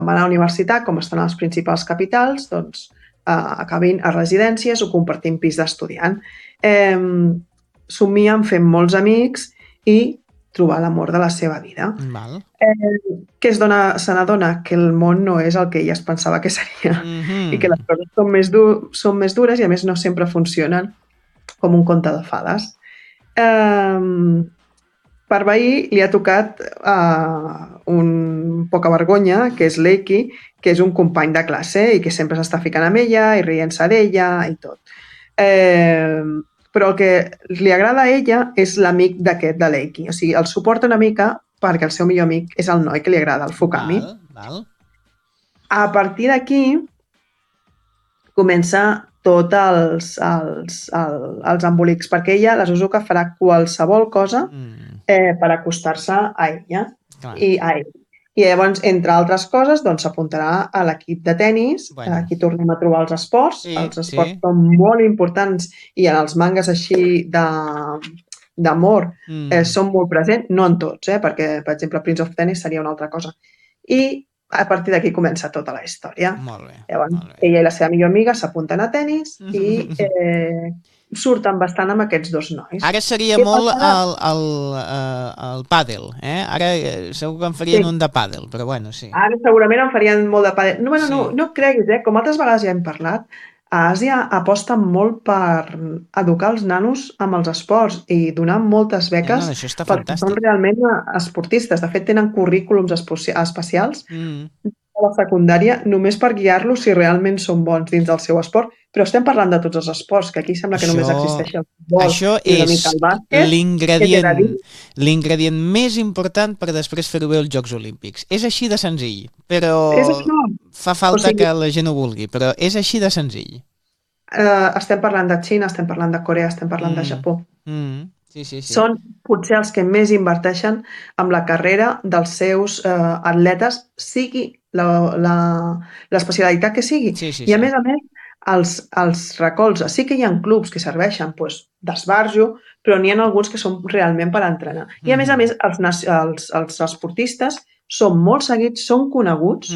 van a la universitat, com estan a les principals capitals, doncs acabin a residències o compartint pis d'estudiant. Somien fent molts amics i trobar l'amor de la seva vida. Que se n'adona que el món no és el que ella es pensava que seria i que les coses són més dures i a més no sempre funcionen com un conte de fades. Per veí li ha tocat un poca vergonya, que és l'Eiki, que és un company de classe i que sempre s'està ficant amb ella i rient-se d'ella i tot. Però el que li agrada a ella és l'amic d'aquest, de l'Eiki. O sigui, el suporta una mica perquè el seu millor amic és el noi que li agrada, el Fukami. A partir d'aquí comença tots els embolics, perquè ella, la Suzuka, farà qualsevol cosa per acostar-se a ella i a ell. I llavors, entre altres coses, doncs s'apuntarà a l'equip de tennis. Aquí tornem a trobar els esports. Els esports són molt importants i en els mangas així d'amor són molt presents, no en tots, perquè, per exemple, Prince of Tennis seria una altra cosa. I a partir d'aquí comença tota la història. Llavors, ella i la seva millor amiga s'apunten a tennis i surten bastant amb aquests dos nois. Ara seria molt el pàdel, Ara segur que en farien un de pàdel, però bueno, sí. Ara segurament en farien molt de pàdel. No creguis, com altres vegades ja hem parlat, a Àsia aposten molt per educar els nanos amb els esports i donar moltes beques perquè són realment esportistes. De fet, tenen currículums especials a la secundària només per guiar-los si realment són bons dins del seu esport. Però estem parlant de tots els esports, que aquí sembla que només existeix el futbol i una mica el bàsquet. L'ingredient més important per després fer-ho bé als Jocs Olímpics. És així de senzill, però fa falta que la gent ho vulgui, però és així de senzill. Estem parlant de Xina, estem parlant de Corea, estem parlant de Japó. Són potser els que més inverteixen amb la carrera dels seus atletes, sigui l'especialitat que sigui. I a més, els recolza. Sí que hi ha clubs que serveixen d'esbarjo, però n'hi ha alguns que són realment per entrenar. I a més, els esportistes són molt seguits, són coneguts.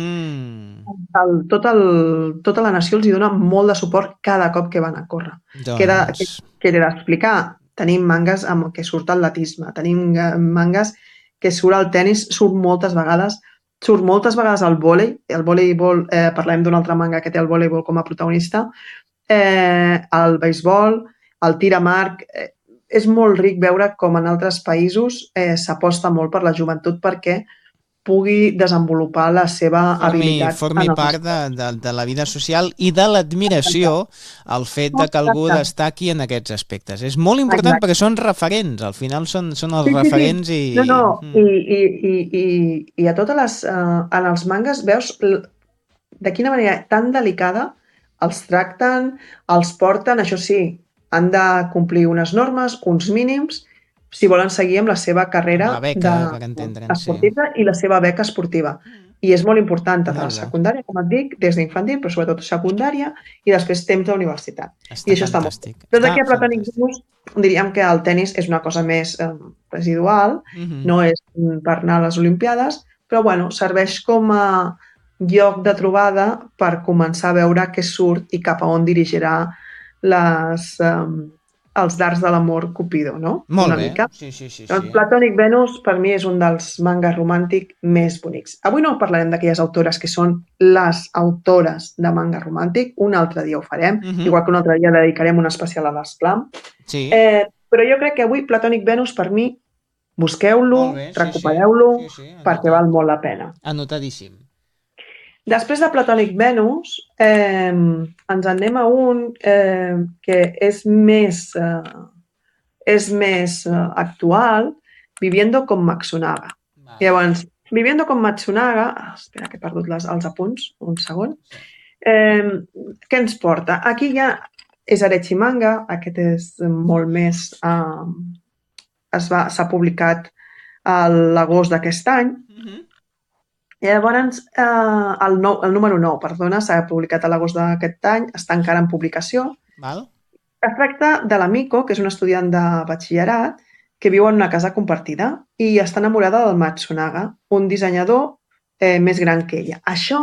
Tota la nació els dona molt de suport cada cop que van a córrer. Què he d'explicar? Tenim mangas que surt atletisme, tenim mangas que surt al tennis, surt moltes vegades al vòlei. El voleibol, parlem d'un altre manga que té el voleibol com a protagonista, el beisbol, el tir amb arc. És molt ric veure com en altres països s'aposta molt per la joventut perquè pugui desenvolupar la seva habilitat. Formi part de la vida social i de l'admiració al fet que algú destaqui en aquests aspectes. És molt important perquè són referents, al final són els referents i... I a totes en els mangas veus de quina manera tan delicada els tracten, els porten, això sí, han de complir unes normes, uns mínims, si volen seguir amb la seva carrera esportiva i la seva beca esportiva. I és molt important, tant a la secundària, com et dic, des d'infantil, però sobretot secundària, i després temps d'universitat. I això està molt bé. Doncs aquí a Platonic Venus diríem que el tennis és una cosa més residual, no és per anar a les Olimpiades, però bueno, serveix com a lloc de trobada per començar a veure què surt i cap a on dirigirà els dards de l'amor Cupido, no? Molt bé. Doncs Platonic Venus per mi és un dels mangas romàntic més bonics. Avui no parlarem d'aquelles autores que són les autores de manga romàntic, un altre dia ho farem, igual que un altre dia dedicarem un especial a l'Esclam. Però jo crec que avui Platonic Venus per mi, busqueu-lo, recupereu-lo, perquè val molt la pena. Anotadíssim. Després de Platonic Venus, ens anem a un que és més actual, Viviendo con Matsunaga. Llavors, Viviendo con Matsunaga... Espera, que he perdut els apunts, un segon. Què ens porta? Aquí ja és Arechi Manga, aquest és molt més... s'ha publicat a l'agost d'aquest any. Llavors, el número 9, perdona, s'ha publicat a l'agost d'aquest any, està encara en publicació. Es tracta de la Miko, que és una estudiant de batxillerat, que viu en una casa compartida i està enamorada del Matsunaga, un dissenyador més gran que ella. Això